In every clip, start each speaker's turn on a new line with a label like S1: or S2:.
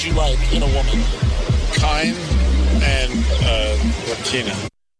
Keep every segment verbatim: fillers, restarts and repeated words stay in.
S1: Like in a woman, kind and uh, Latina.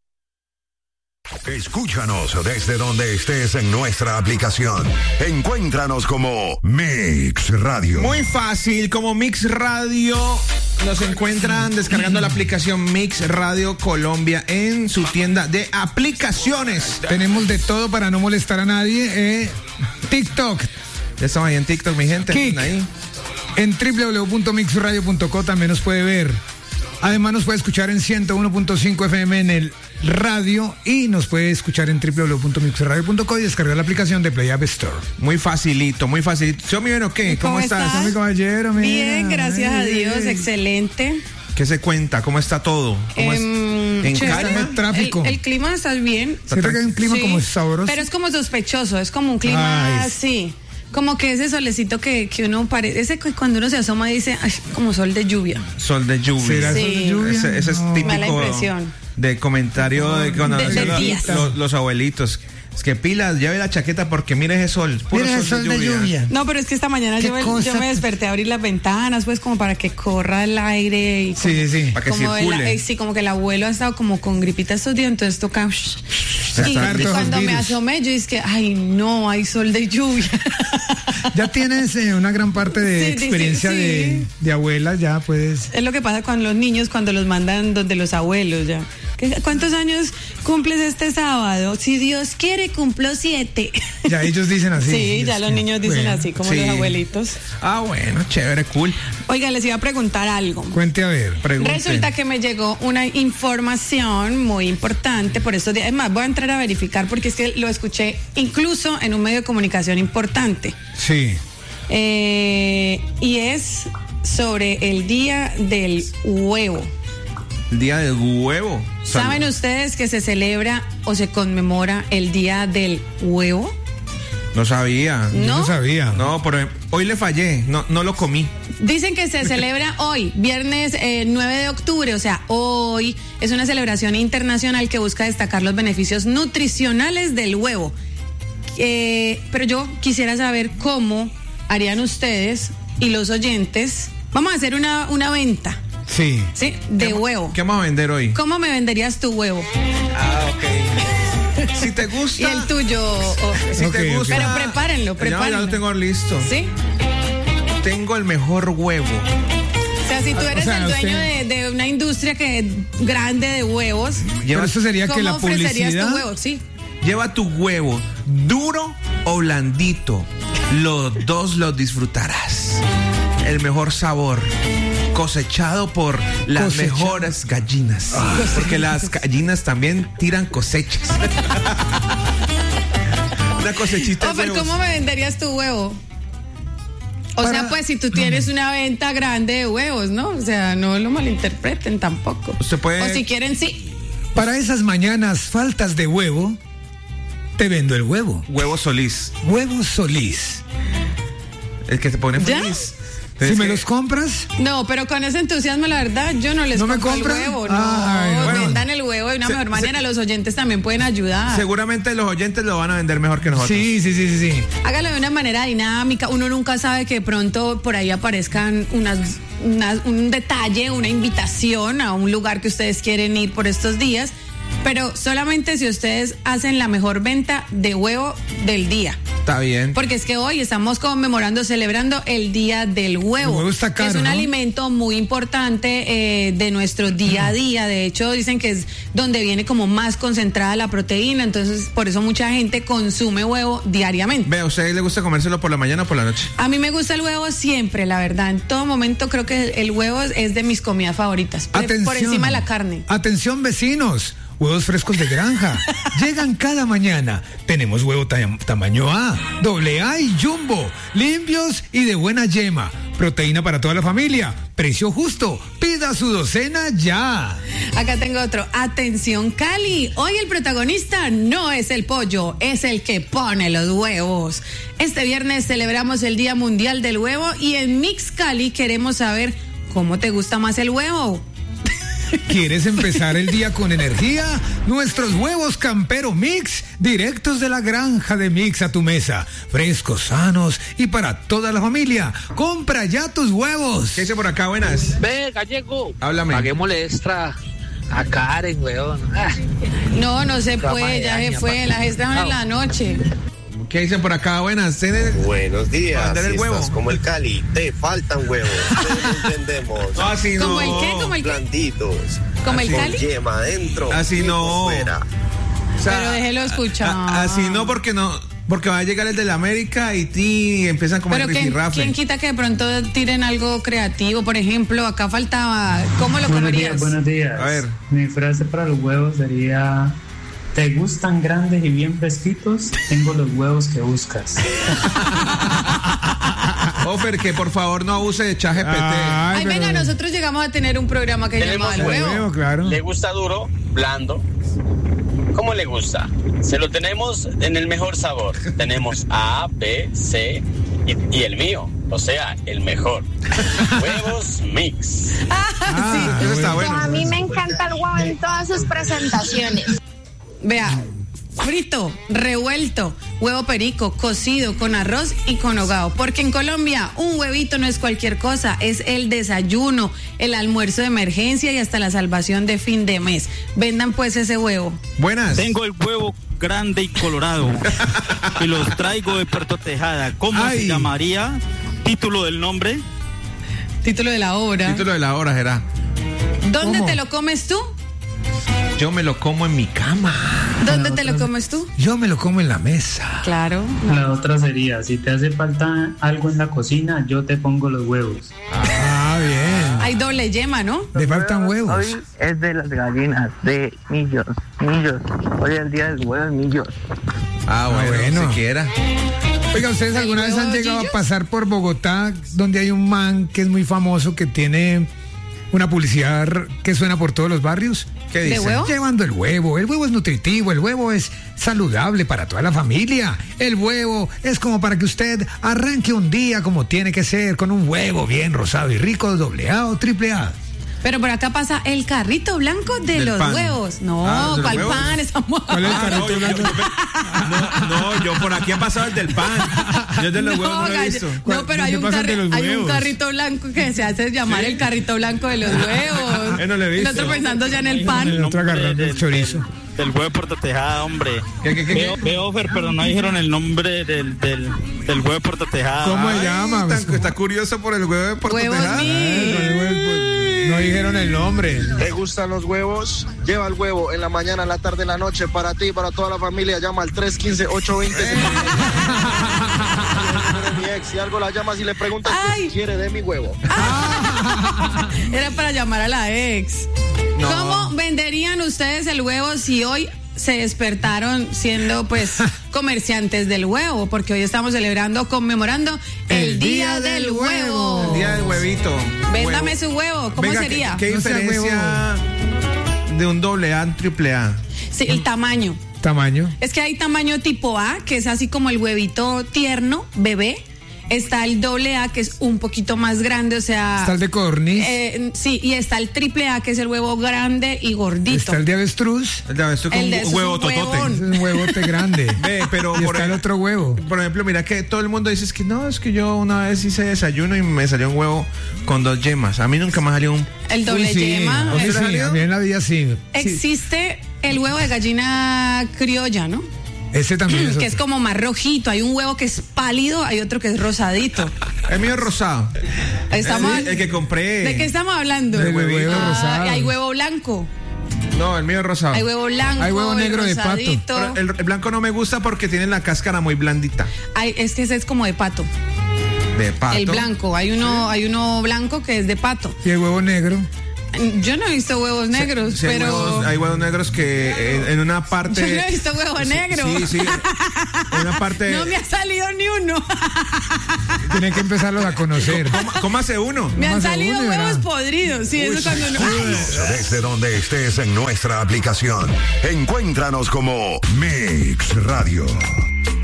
S2: Escúchanos desde donde estés en nuestra aplicación. Encuéntranos como Mix Radio.
S3: Muy fácil, como Mix Radio. Nos encuentran descargando la aplicación Mix Radio Colombia en su tienda de aplicaciones.
S4: Tenemos de todo para no molestar a nadie. Eh, TikTok.
S3: Ya estamos ahí en TikTok, mi gente.
S4: Kik.
S3: Ahí.
S4: En doble u doble u doble u punto mix radio punto co también nos puede ver. Además nos puede escuchar en ciento uno punto cinco F M en el radio y nos puede escuchar en doble u doble u doble u punto mix radio punto co y descargar la aplicación de Play App Store.
S3: Muy facilito, muy facilito. ¿Yo mi o qué? ¿Cómo,
S5: ¿Cómo
S3: estás?
S5: estás?
S4: Mi caballero, mira.
S5: Bien, gracias a Dios,
S4: Ay.
S5: excelente.
S3: ¿Qué se cuenta? ¿Cómo está todo? ¿Cómo
S5: Em,
S3: es? ¿En
S5: chévere.
S3: calma?
S4: El tráfico.
S5: El, el clima está bien.
S4: Siento que hay un clima
S5: Sí,
S4: como sabroso.
S5: pero es como sospechoso, es como un clima
S4: Ay.
S5: así. Como que ese solecito que, que uno parece, ese que cuando uno se asoma dice, ay, como sol de lluvia.
S3: Sol de lluvia.
S4: ¿Será
S5: Sí.
S4: sol de lluvia?
S3: Ese, ese es
S4: No.
S3: típico
S5: Mala impresión.
S3: de comentario de cuando
S5: De-
S3: hacían
S5: de
S3: los,
S5: días.
S3: los- los abuelitos. Es que pilas, lleve la chaqueta porque mire ese sol. Puro
S4: Mira el sol de lluvia.
S5: No, pero es que esta mañana
S4: ¿Qué
S5: yo me,
S4: cosa?
S5: yo me desperté a abrir las ventanas, pues como para que corra el aire y
S4: Sí, sí, sí.
S3: Para que
S5: como el-
S3: circule.
S5: eh, sí, como que el abuelo ha estado como con gripita estos días, entonces toca. Y,
S3: Sacar
S5: y
S4: todos los
S5: cuando me
S4: virus.
S5: asomé, yo dije que, ay, no, hay sol de lluvia.
S4: Ya tienes eh, una gran parte de
S5: Sí,
S4: experiencia
S5: sí, sí.
S4: De, de abuelas, ya puedes.
S5: Es lo que pasa con los niños cuando los mandan donde los abuelos ya. ¿Qué- ¿Cuántos años cumples este sábado? Si Dios quiere, cumplo siete.
S4: Ya ellos dicen así.
S5: Sí, ya los niños dicen
S4: Bueno,
S5: así, como
S3: sí.
S5: los abuelitos.
S3: Ah, bueno, chévere, cool.
S5: Oiga, les iba a preguntar algo.
S4: Cuente a ver.
S3: Pregunte.
S5: Resulta que me llegó una información muy importante por estos días. Es más, voy a entrar a verificar porque es que lo escuché incluso en un medio de comunicación importante.
S4: Sí.
S5: Eh, y es sobre el Día del Huevo.
S3: El día del huevo.
S5: ¿Saben ustedes que se celebra o se conmemora el Día del Huevo?
S3: No sabía.
S4: Yo
S5: ¿No?
S4: no sabía.
S3: No, pero hoy le fallé. No, no lo comí.
S5: Dicen que se celebra hoy, viernes eh, nueve de octubre, o sea, hoy es una celebración internacional que busca destacar los beneficios nutricionales del huevo. Eh, pero yo quisiera saber cómo harían ustedes y los oyentes. Vamos a hacer una, una venta,
S4: Sí.
S5: ¿sí? De huevo.
S3: ¿Qué vamos a vender hoy?
S5: ¿Cómo me venderías tu huevo?
S3: Ah, ok. Si te gusta.
S5: Y el tuyo. oh,
S3: Si
S4: Ok,
S3: te
S4: ok.
S3: gusta.
S5: Pero prepárenlo,
S3: Ya,
S5: prepárenlo.
S3: ya lo tengo listo.
S5: ¿Sí?
S3: Tengo el mejor huevo.
S5: O sea, si tú
S4: Ah,
S5: eres
S4: o sea,
S5: el dueño
S4: usted-
S5: de, de una industria que grande de huevos,
S4: Pero eso sería que
S5: ¿cómo
S4: la
S5: ofrecerías
S4: publicidad.
S5: tu huevo? Sí.
S3: Lleva tu huevo duro o blandito. Los dos los disfrutarás. El mejor sabor. Cosechado por las
S4: Cosechado.
S3: mejores gallinas. Porque las gallinas también tiran cosechas. Una cosechita de
S5: Oh, pero
S3: huevos.
S5: ¿cómo me venderías tu huevo? O
S4: Para-
S5: sea, pues si tú tienes una venta grande de huevos, ¿no? O sea, no lo malinterpreten tampoco.
S3: Usted puede-
S5: O si quieren, sí.
S4: Para esas mañanas faltas de huevo, te vendo el huevo.
S3: Huevo Solís.
S4: Huevo Solís.
S3: El que te pone
S5: ¿Ya?
S3: feliz.
S4: Si
S3: Entonces,
S4: me
S3: que-
S4: los compras,
S5: No, pero con ese entusiasmo, la verdad, yo no les
S4: ¿No me
S5: compro el
S4: compran?
S5: huevo. No,
S4: Ay, bueno.
S5: vendan el huevo de una
S3: Se-
S5: mejor
S3: se-
S5: manera. Los oyentes también pueden ayudar.
S3: Seguramente los oyentes lo van a vender mejor que nosotros.
S4: sí, sí, sí, sí, sí.
S5: Hágalo de una manera dinámica. Uno nunca sabe que de pronto por ahí aparezcan unas, unas- un detalle, una invitación a un lugar que ustedes quieren ir por estos días. Pero solamente si ustedes hacen la mejor venta de huevo del día.
S3: Está bien.
S5: Porque es que hoy estamos conmemorando, celebrando el Día del Huevo.
S4: El huevo está caro,
S5: Es un
S4: ¿no?
S5: alimento muy importante eh, de nuestro día a día. De hecho, dicen que es donde viene como más concentrada la proteína. Entonces, por eso mucha gente consume huevo diariamente.
S3: Ve, ¿a usted le gusta comérselo por la mañana o por la noche?
S5: A mí me gusta el huevo siempre, la verdad. En todo momento creo que el huevo es de mis comidas favoritas. Por,
S4: Atención.
S5: por encima de la carne.
S4: Atención, vecinos. Huevos frescos de granja. Llegan cada mañana. Tenemos huevo tam- tamaño A, doble A y jumbo. Limpios y de buena yema. Proteína para toda la familia. Precio justo. Pida su docena ya.
S5: Acá tengo otro. Atención, Cali. Hoy el protagonista no es el pollo, es el que pone los huevos. Este viernes celebramos el Día Mundial del Huevo y en Mix Cali queremos saber cómo te gusta más el huevo.
S4: ¿Quieres empezar el día con energía? Nuestros huevos Campero Mix, directos de la granja de Mix a tu mesa. Frescos, sanos y para toda la familia. Compra ya tus huevos.
S3: ¿Qué dice por acá? Buenas.
S6: Ve, gallego.
S3: Háblame.
S6: Paguémosle extra a Karen, weón. Ah.
S5: No, no se
S6: Programa
S5: puede,
S6: de
S5: ya se
S6: año,
S5: fue,
S6: papi.
S5: las están en la noche.
S3: ¿Qué dicen por acá? Buenas. ¿Tienen-
S7: Buenos días,
S3: Mandar el
S7: si
S3: huevo.
S7: estás como el Cali, te faltan huevos, te lo entendemos.
S3: Así no.
S5: ¿Como el qué? ¿Como el qué?
S7: Blanditos,
S5: ¿Como el
S7: con
S5: Cali?
S7: yema adentro,
S3: Así
S7: y
S3: no.
S7: por fuera.
S3: O sea,
S5: Pero déjelo escuchar.
S3: a- así no, porque no, porque va a llegar el de la América y ti empiezan como el
S5: Pero ¿quién,
S3: rifirrafe.
S5: quién quita que de pronto tiren algo creativo? Por ejemplo, acá faltaba, ¿cómo lo
S8: Buenos días,
S5: comerías?
S8: buenos días.
S3: A ver.
S8: Mi frase para los huevos sería: ¿te gustan grandes y bien fresquitos? Tengo los huevos que buscas.
S3: Ofer, que por favor no abuse de ChatGPT.
S4: Ay,
S5: Ay,
S4: pero-
S5: venga, nosotros llegamos a tener un programa que
S6: Tenemos
S5: llamaba El Huevo.
S4: Huevo, claro.
S9: ¿Le gusta duro, blando? ¿Cómo le gusta? Se lo tenemos en el mejor sabor. Tenemos A, B, C y, y el mío, o sea, el mejor. Huevos Mix.
S3: Ah, eso está bueno.
S10: A mí me encanta el huevo en todas sus presentaciones.
S5: Vea, frito, revuelto, huevo perico, cocido, con arroz y con hogao. Porque en Colombia un huevito no es cualquier cosa, es el desayuno, el almuerzo de emergencia y hasta la salvación de fin de mes. Vendan pues ese huevo.
S3: Buenas.
S11: Tengo el huevo grande y colorado y los traigo de Puerto Tejada. ¿Cómo
S3: Ay.
S11: se llamaría? Título del nombre.
S5: Título de la obra.
S3: Título de la hora será.
S5: ¿Dónde
S4: ¿Cómo?
S5: te lo comes tú?
S3: Yo me lo como en mi cama.
S5: ¿Dónde te lo comes tú?
S4: Yo me lo como en la mesa.
S5: Claro.
S8: La otra sería: si te hace falta algo en la cocina, yo te pongo los huevos.
S4: Ah, bien.
S5: Hay doble yema, ¿no?
S4: Le faltan huevos.
S12: Hoy es de las gallinas, de millos, millos. Hoy es el día del huevo de millos.
S3: Ah, bueno,
S4: bueno.
S3: siquiera.
S4: Oiga, ¿ustedes alguna vez han llegado a pasar por Bogotá, donde hay un man que es muy famoso, que tiene una publicidad que suena por todos los barrios?
S3: ¿Qué
S5: ¿De
S3: dice?
S5: huevo?
S4: Llevando el huevo. El huevo es nutritivo, el huevo es saludable para toda la familia. El huevo es como para que usted arranque un día como tiene que ser, con un huevo bien rosado y rico, doble A o triple A.
S5: Pero por acá pasa el carrito blanco de
S3: Del
S5: los
S3: pan.
S5: huevos. No,
S3: Ah, ¿de los
S5: ¿cuál
S3: huevos?
S5: pan? Estamos
S4: ¿Cuál es el
S3: Ah, no,
S4: carrito
S3: yo, yo-
S4: blanco?
S3: yo- no, no, yo por aquí he pasado el del pan. Yo el de los huevos no lo he
S5: galle-
S3: visto.
S5: no, pero hay
S4: ¿Dónde
S5: un,
S4: pasa el de
S5: carri-
S4: los
S5: hay un
S4: huevos?
S5: carrito blanco que se hace llamar el carrito blanco de los huevos.
S3: Eh, no lo he visto.
S5: Y nosotros pensando ya en el pan.
S4: El otro agarrando el chorizo.
S11: Del, del huevo de Puerto Tejada, hombre.
S3: ¿Qué, qué, qué,
S11: Veo,
S3: qué?
S11: veo, Fer, pero no dijeron el nombre del, del, del huevo de Puerto Tejada.
S4: ¿Cómo se
S3: Ay,
S4: llama?
S3: Está, está curioso por el huevo de Puerto
S5: Huevos
S3: Tejada.
S5: Mix.
S4: No dijeron el nombre.
S7: ¿Te gustan los huevos? Lleva el huevo en la mañana, en la tarde, en la noche, para ti y para toda la familia. Llama al tres uno cinco, ocho dos cero. Mi ex, si algo la llamas y le preguntas que
S5: Ay.
S7: si quiere de mi huevo.
S5: Era para llamar a la ex.
S3: No.
S5: ¿Cómo venderían ustedes el huevo si hoy se despertaron siendo pues comerciantes del huevo? Porque hoy estamos celebrando, conmemorando el, Día, del, huevo.
S3: El día del huevito.
S5: Véndame
S3: Huevo.
S5: su huevo, ¿cómo
S3: Venga,
S5: sería?
S3: ¿Qué, qué
S4: No sea
S3: diferencia de un doble A a un triple A?
S5: Sí, el tamaño.
S4: Tamaño.
S5: Es que hay tamaño tipo A, que es así como el huevito tierno, bebé. Está el doble A, que es un poquito más grande, o sea...
S4: Está el de codorniz.
S5: eh, sí, y está el triple A, que es el huevo grande y gordito.
S4: Está el de avestruz.
S3: El de esto es como
S5: El de
S3: un
S5: esos
S3: huevo
S5: es un
S3: totote.
S5: huevón.
S4: Es un huevote grande.
S3: Ve, pero
S4: y
S3: por
S4: está el
S3: ej-
S4: otro huevo.
S3: Por ejemplo, mira que todo el mundo dice es que no, es que yo una vez hice desayuno y me salió un huevo con dos yemas. A mí nunca me salió un...
S5: El doble
S4: Uy, sí,
S5: yema.
S4: a mí
S5: el-
S4: sí, a mí en la vida sí.
S5: Existe el huevo de gallina criolla, ¿no?
S4: Ese también es
S5: Que es
S4: otro.
S5: como más rojito. Hay un huevo que es pálido, hay otro que es rosadito.
S3: El mío es rosado.
S5: Estamos,
S3: El, el que compré.
S5: ¿De qué estamos hablando?
S4: Del huevo
S5: Ah,
S4: rosado.
S5: y hay huevo blanco.
S3: No, el mío es rosado.
S5: Hay huevo blanco.
S4: Hay huevo
S5: el
S4: negro de pato.
S5: rosadito.
S3: Pero el, el blanco no me gusta porque tiene la cáscara muy blandita.
S5: Hay, es que ese es como de pato.
S3: De pato.
S5: El blanco. Hay uno, hay uno blanco que es de pato.
S4: Y el huevo negro.
S5: Yo no he visto huevos negros,
S3: Sí, hay
S5: pero.
S3: huevos, hay huevos negros que en, en una parte.
S5: Yo no he visto huevo negro.
S3: Sí, sí. En una parte.
S5: No me ha salido ni uno.
S4: Tienen que empezarlos a conocer.
S3: ¿Cómo, cómo hace uno?
S5: Me han
S4: Más
S5: salido
S4: uno,
S5: huevos
S4: ¿verdad?
S5: podridos. Sí, eso cuando uno.
S2: Desde donde estés en nuestra aplicación, encuéntranos como Mix Radio.